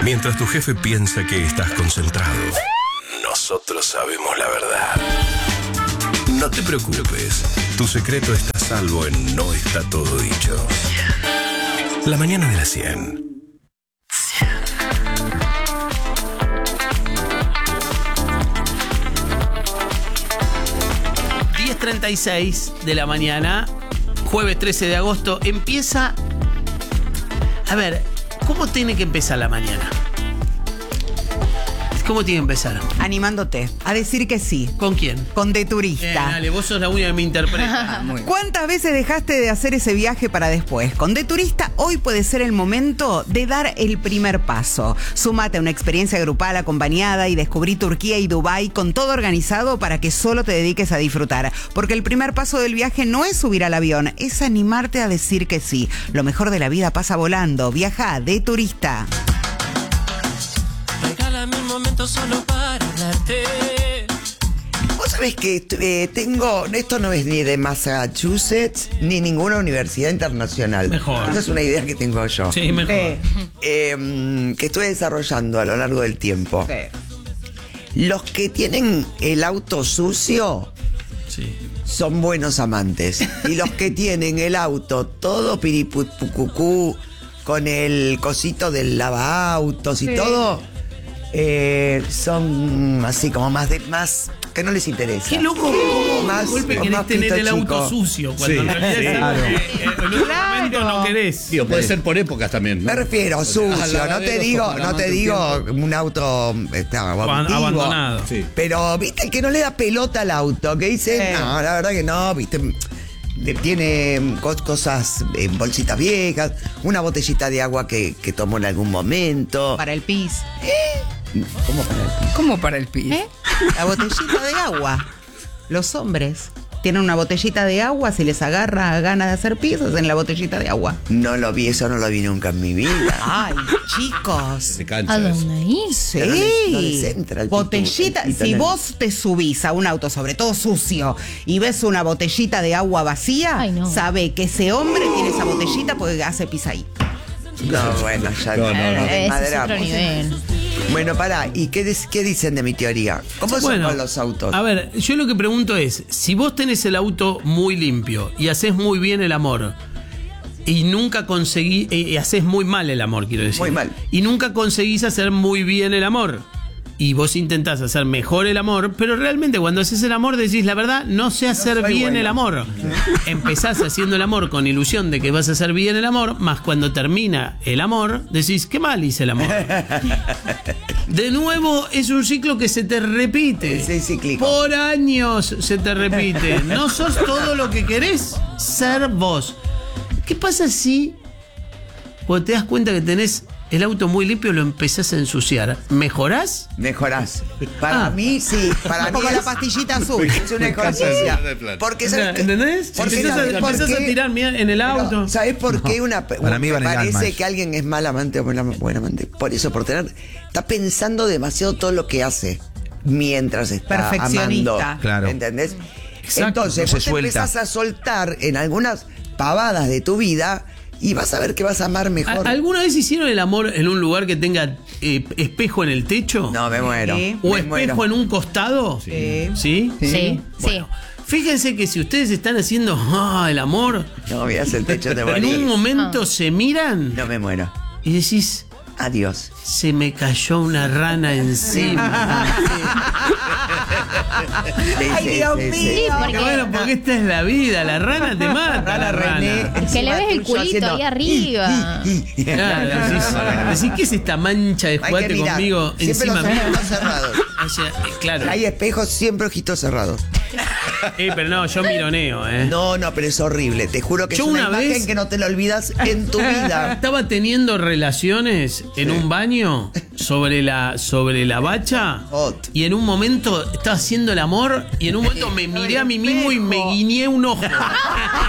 Mientras tu jefe piensa que estás concentrado, nosotros sabemos la verdad. No te preocupes, tu secreto está a salvo en No Está Todo Dicho. La mañana de las 100. 10:36 de la mañana, jueves 13 de agosto, empieza... A ver, ¿cómo tiene que empezar la mañana? ¿Cómo tiene que empezar? Animándote a decir que sí. ¿Con quién? Con De Turista. Dale, vos sos la única que me interpreta. ¿Cuántas veces dejaste de hacer ese viaje para después? Con De Turista hoy puede ser el momento de dar el primer paso. Súmate a una experiencia grupal acompañada y descubrí Turquía y Dubái con todo organizado para que solo te dediques a disfrutar. Porque el primer paso del viaje no es subir al avión, es animarte a decir que sí. Lo mejor de la vida pasa volando. Viaja a De Turista. Regálame un momento solo para hablarte. Vos sabés que tengo, esto no es ni de Massachusetts ni ninguna universidad internacional. Mejor. Esa es una idea que tengo yo. Sí, mejor. Que estuve desarrollando a lo largo del tiempo. Los que tienen el auto sucio Sí. son buenos amantes. Y los que tienen el auto todo piripucucú, con el cosito del lavaautos y todo, son así como más que no les interesa. Qué loco, ¿cómo Más- golpe más querés tener pito el auto chico. sucio? Cuando en realidad en un momento no querés. Digo, puede ser por épocas también, ¿no? Me refiero sucio, no te digo un auto Abandonado. Sí. Pero viste el que no le da pelota al auto, que dice, no, la verdad que no, viste, tiene cosas en bolsitas viejas, una botellita de agua que tomó en algún momento. Para el pis. ¿Cómo para el piso? ¿Cómo para el pis? La botellita de agua. Los hombres tienen una botellita de agua, si les agarra ganas de hacer pis, hacen la botellita de agua. No lo vi, eso no lo vi nunca en mi vida. Ay, chicos. Se cancha ¿A eso. dónde ahí? Sí, No les entra el botellita. pito en Si el- vos te subís a un auto, sobre todo sucio, y ves una botellita de agua vacía, Ay, no. sabe que ese hombre tiene esa botellita porque hace pis ahí. No, bueno, ya No, Ese es madera. otro nivel. Bueno, pará, ¿y qué dicen de mi teoría? ¿Cómo son con los autos? A ver, yo lo que pregunto es, si vos tenés el auto muy limpio y haces muy bien el amor y nunca conseguís, y haces muy mal el amor, quiero decir. Muy mal. Y nunca conseguís hacer muy bien el amor. Y vos intentás hacer mejor el amor, pero realmente cuando haces el amor decís, la verdad, no sé hacer soy bien bueno. el amor. Empezás haciendo el amor con ilusión de que vas a hacer bien el amor, más cuando termina el amor, decís, qué mal hice el amor. De nuevo, es un ciclo que se te repite. Es cíclico. Por años se te repite. No sos todo lo que querés ser vos. ¿Qué pasa si cuando te das cuenta que tenés el auto muy limpio lo empezás a ensuciar? ¿Mejorás? Mejorás. Para mí, sí. Para mí Como es, la pastillita azul. es una economía. Porque, O sea, ¿sabes qué? ¿entendés? Porque Empezás a tirar en el auto. ¿Sabes por qué para mí va en el alma parece eso. que alguien es mal amante o buen amante? Por eso, está pensando demasiado todo lo que hace mientras está Perfeccionista. amando. Claro. ¿Entendés? Exacto, Entonces, no se vos te suelta. empezás a soltar en algunas pavadas de tu vida y vas a ver que vas a amar mejor. ¿Alguna vez hicieron el amor en un lugar que tenga espejo en el techo? No, me muero. Sí. ¿O me espejo muero. en un costado? Sí. ¿Sí? Sí, Bueno, fíjense que si ustedes están haciendo el amor, No, mirás el techo de en morir. un momento se miran No me muero. y decís, Adiós. se me cayó una rana encima. Ay, Dios mío. porque- Bueno, porque esta es la vida, la rana te mata, la rana. Que le ves el culito ahí arriba. Claro, decís, ¿qué es esta mancha de Hay que juguete mirar. conmigo Siempre encima los mío? ojitos cerrados. O sea, claro. Hay espejos siempre ojitos cerrados. Pero no, yo mironeo, No, pero es horrible. Te juro que Yo es una una imagen vez- que no te la olvidas en tu vida. Estaba teniendo relaciones en un baño sobre la bacha Hot. y en un momento estaba haciendo el amor y en un momento me miré a mí mismo y me guiñé un ojo.